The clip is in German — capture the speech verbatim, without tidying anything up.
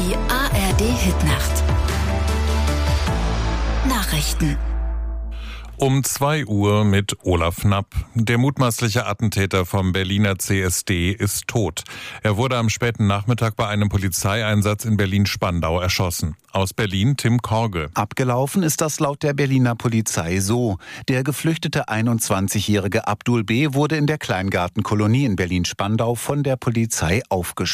Die A R D-Hitnacht. Nachrichten. Um zwei Uhr mit Olaf Knapp. Der mutmaßliche Attentäter vom Berliner C S D ist tot. Er wurde am späten Nachmittag bei einem Polizeieinsatz in Berlin-Spandau erschossen. Aus Berlin Tim Korge. Abgelaufen ist das laut der Berliner Polizei so. Der geflüchtete einundzwanzigjährige Abdul B. wurde in der Kleingartenkolonie in Berlin-Spandau von der Polizei aufgespürt.